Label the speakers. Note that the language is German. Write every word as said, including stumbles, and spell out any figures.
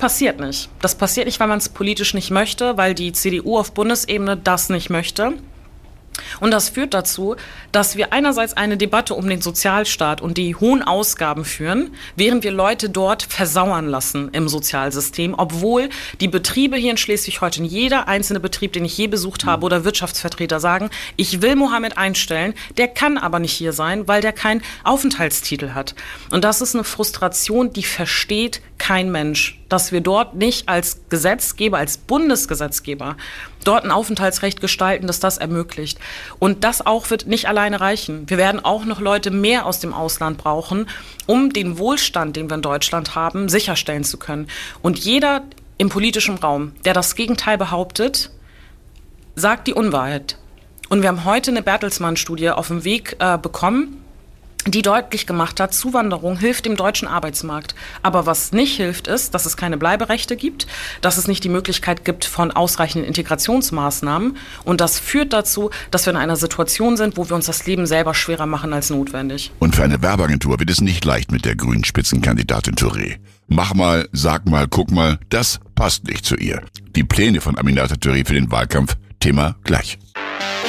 Speaker 1: passiert nicht. Das passiert nicht, weil man es politisch nicht möchte, weil die C D U auf Bundesebene das nicht möchte. Und das führt dazu, dass wir einerseits eine Debatte um den Sozialstaat und die hohen Ausgaben führen, während wir Leute dort versauern lassen im Sozialsystem, obwohl die Betriebe hier in Schleswig-Holstein, jeder einzelne Betrieb, den ich je besucht habe oder Wirtschaftsvertreter sagen, ich will Mohammed einstellen, der kann aber nicht hier sein, weil der keinen Aufenthaltstitel hat. Und das ist eine Frustration, die versteht kein Mensch, dass wir dort nicht als Gesetzgeber, als Bundesgesetzgeber dort ein Aufenthaltsrecht gestalten, das das ermöglicht. Und das auch wird nicht alleine reichen. Wir werden auch noch Leute mehr aus dem Ausland brauchen, um den Wohlstand, den wir in Deutschland haben, sicherstellen zu können. Und jeder im politischen Raum, der das Gegenteil behauptet, sagt die Unwahrheit. Und wir haben heute eine Bertelsmann-Studie auf dem Weg äh, bekommen, die deutlich gemacht hat, Zuwanderung hilft dem deutschen Arbeitsmarkt. Aber was nicht hilft, ist, dass es keine Bleiberechte gibt, dass es nicht die Möglichkeit gibt von ausreichenden Integrationsmaßnahmen. Und das führt dazu, dass wir in einer Situation sind, wo wir uns das Leben selber schwerer machen als notwendig.
Speaker 2: Und für eine Werbeagentur wird es nicht leicht mit der grünen Spitzenkandidatin Touré. Mach mal, sag mal, guck mal, das passt nicht zu ihr. Die Pläne von Aminata Touré für den Wahlkampf, Thema gleich.